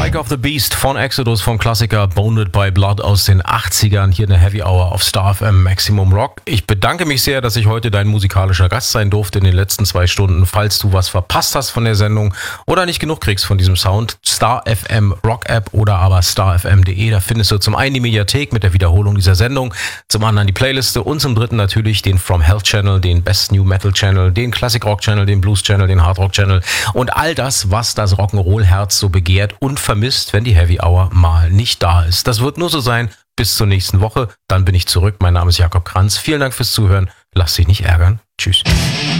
Mark of the Beast von Exodus vom Klassiker Bounded by Blood aus den 80ern. Hier eine Heavy Hour auf Star FM Maximum Rock. Ich bedanke mich sehr, dass ich heute dein musikalischer Gast sein durfte in den letzten 2 Stunden. Falls du was verpasst hast von der Sendung oder nicht genug kriegst von diesem Sound, Star FM Rock App oder aber starfm.de. Da findest du zum einen die Mediathek mit der Wiederholung dieser Sendung, zum anderen die Playliste und zum dritten natürlich den From Hell Channel, den Best New Metal Channel, den Classic Rock Channel, den Blues Channel, den Hard Rock Channel und all das, was das Rock'n'Roll Herz so begehrt und vermisst, wenn die Heavy Hour mal nicht da ist. Das wird nur so sein bis zur nächsten Woche. Dann bin ich zurück. Mein Name ist Jakob Kranz. Vielen Dank fürs Zuhören. Lass dich nicht ärgern. Tschüss.